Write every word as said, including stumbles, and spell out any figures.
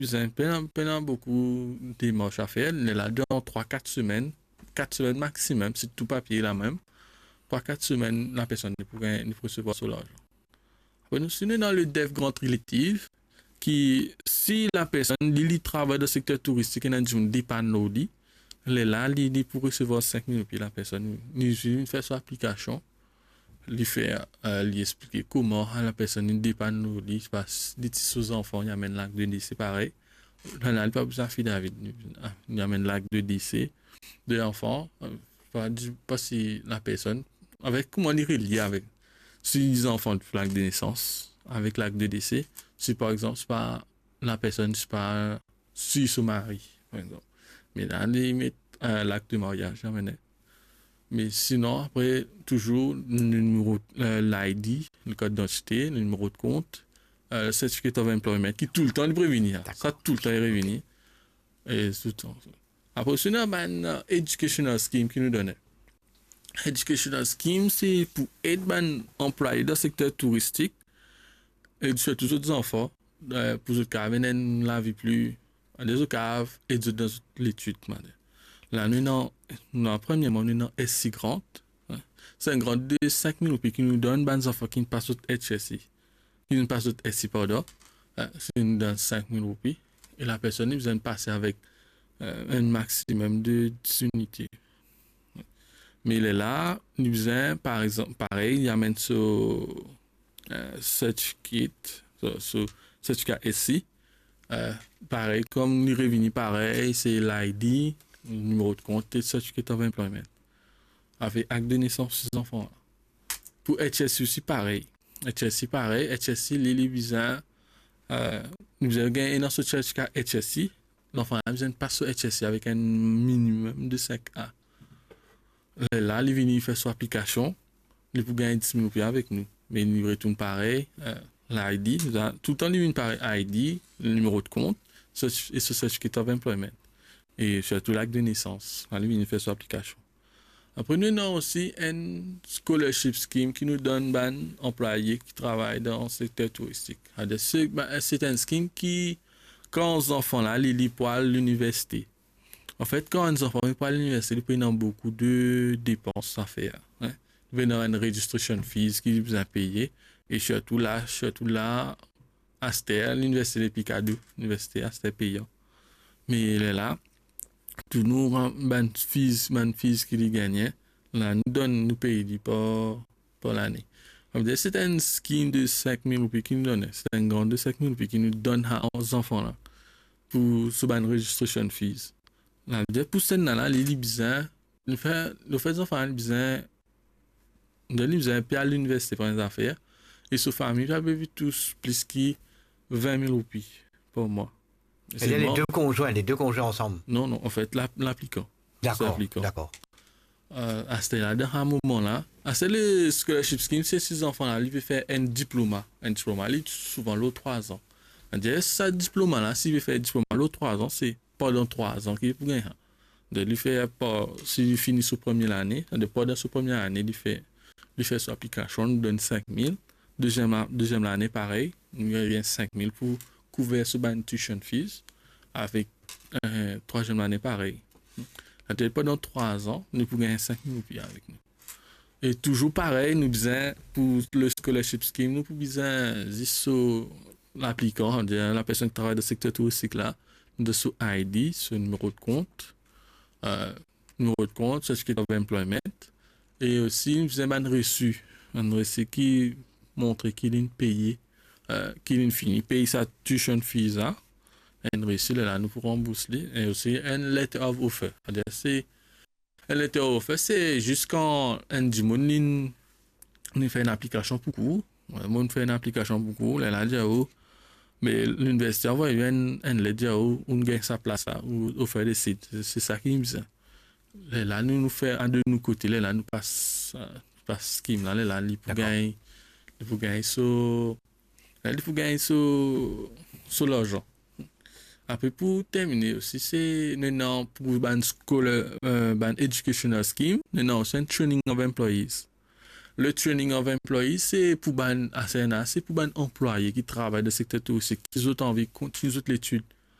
pendant, pendant beaucoup de démarches à faire, on est là dans trois quatre semaines, quatre semaines maximum, si tout papier est là même. trois quatre semaines, la personne ne pourrait recevoir son argent. Après, nous sommes dans le dev grand relative, qui, si la personne, il travaille dans le secteur touristique, et elle dépend de nous, elle est là, il pour recevoir cinq mille rupies, la personne, il fait son application, il fait, euh, lui expliquer comment la personne, il dépend de nous, il passe des petits enfants, il amène l'acte de décès, pareil. Il n'a pas besoin de faire David, il amène l'acte de décès de l'enfant, pas, pas si la personne, avec comment il est relié avec, si les enfants de l'acte de naissance, avec l'acte de décès, si par exemple, c'est pas la personne, c'est pas si son mari, par exemple. Mais là, il met euh, l'acte de mariage, jamais. Mais sinon, après, toujours, le numéro, euh, l'I D, le code d'identité, le numéro de compte, euh, le certificate of employment, qui tout le temps est prévenu. Ça, tout le temps est prévenu. Et tout le temps. Après, sinon, il y a une educational scheme qui nous donnait. Educational scheme, c'est pour aider les employés dans le secteur touristique, et surtout les enfants, euh, pour les cas, ils la vie plus, des autres caves, et dans l'étude. Là, nous avons, premièrement, nous avons S C Grant. C'est un grant de cinq mille rupies qui nous donne des enfants qui ne passent au H S I. Qui ne passent au S C, pardon. C'est une donne cinq mille rupies. Et la personne, il vient de passer avec euh, un maximum de dix unités. Mais il est là, il vient, par exemple, pareil, il amène ce euh, certificate, ce, ce certificat S C. Euh, pareil, comme il revenu pareil, c'est l'I D, le numéro de compte et le certificate of employment. Avec acte de naissance des enfants. Pour H S I aussi, pareil. H S I, pareil. H S I, les besoin, euh, nous avons gagné dans ce certificat H S I. L'enfant a besoin de passer au H S I avec un minimum de cinq A. Là, il vient faire son application. Il peut gagner dix mille rupies avec nous. Mais il retourne pareil. Euh, L'I D, tout le temps, il vient pareil. I D, le numéro de compte et ce certificate of employment. Et surtout l'acte de naissance. Là, il vient faire son application. Après, nous avons aussi un scholarship scheme qui nous donne des employés qui travaillent dans le secteur touristique. C'est un scheme qui, quand les enfants là, ils pour à l'université. En fait, quand les enfants vont à l'université, ils prennent beaucoup de dépenses à faire. Hein? Ils prennent une registration fees qui sont payés. Et surtout là, surtout là, Aster, l'université de Picardie, l'université Aster payant. Mais il est là. Tout nous rend ban fees ban fees qui les gagnent là nous donne nous paye pour pour l'année. C'est un scheme de cinq mille rupies qui nous donne, c'est un grand de cinq mille rupies qui nous donne aux enfants là pour ce ban registration fees. Là pour cette là les besoin le fait le fait des enfants besoin de les besoin puis à l'université pour les affaires et sous famille j'avais vu tous plus qui vingt mille rupies pour moi. C'est les deux conjoints, les deux conjoints ensemble. Non, non, en fait, l'applicant. D'accord, d'accord. Euh, à ce là, dans un moment-là, c'est le scholarship scheme, c'est ces enfants-là, ils veulent faire un diplôme. Un diplôme, ils souvent l'autre trois ans. C'est-à-dire, ce diplôme-là, s'il veut faire un diplôme l'autre trois ans, c'est pendant trois ans qu'il peut gagner. Donc, il fait, s'il finit sa première année, pendant sa première année, il fait, il fait son application, il donne cinq mille. Deuxième, deuxième année, pareil, il gagne cinq mille pour couvrir ce ban tuition fees avec euh, troisième année pareil. Pendant trois ans, nous pouvons gagner cinq mille rupies avec nous. Et toujours pareil, nous besoin pour le scholarship scheme, nous pouvons besoin sur l'applicant, la personne qui travaille dans le secteur touristique là, de son I D, son numéro de compte, euh, numéro de compte, certificate of employment, et aussi nous besoin un reçu, un reçu qui montre qu'il est payé. Euh, qui finit paye sa tuition fees là, un reçu là nous pourrons rembourser et aussi un letter of offer. C'est un letter of offer, c'est juste quand un du monde nous fait une application pour vous, on fait une application pour vous, là là dire mais l'université envoie un un letter où on gagne sa place là ou offre des sites, c'est ça qui me dit. Là nous nous fait un de nos côtés là nous passe passe scheme là là pour gagner pour gagner so il faut gagner sur sur l'argent. Après pour terminer aussi c'est non pour ban school euh, ban educational scheme non c'est un training of employees. Le training of employees c'est pour ban A C N A c'est pour ban employés qui travaillent dans le secteur touristique qui ont envie de continuer l'étude